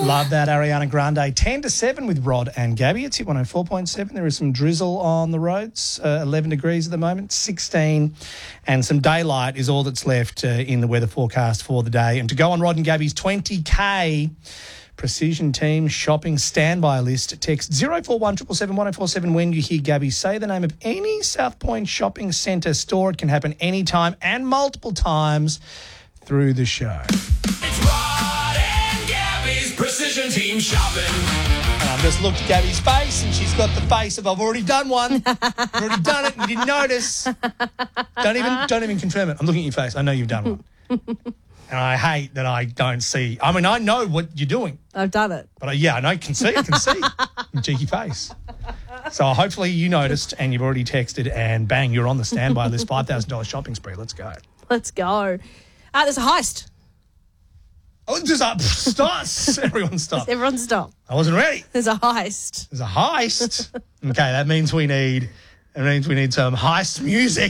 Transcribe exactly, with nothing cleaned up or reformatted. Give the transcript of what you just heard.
Love that, Ariana Grande. ten to seven with Rod and Gabby. It's hit one oh four point seven. There is some drizzle on the roads, uh, eleven degrees at the moment, sixteen, and some daylight is all that's left uh, in the weather forecast for the day. And to go on Rod and Gabby's twenty K Precision Team Shopping Standby List, text zero four one seven seven one oh four seven when you hear Gabby say the name of any South Point shopping centre store. It can happen anytime and multiple times through the show. It's Rod and Gabby's Precision Team Shopping. And I've just looked at Gabby's face and she's got the face of I've already done one. I've already done it and you didn't notice. Don't even don't even confirm it. I'm looking at your face. I know you've done one. And I hate that I don't see. I mean, I know what you're doing. I've done it. But I, yeah, I know, I can see, I can see your cheeky face. So hopefully you noticed and you've already texted and bang, you're on the standby list, five thousand dollars shopping spree. Let's go. Let's go. Uh, there's a heist. Oh, just uh, stop. Everyone stop. Everyone stop. I wasn't ready. There's a heist. There's a heist. Okay, that means we need, it means we need some heist music.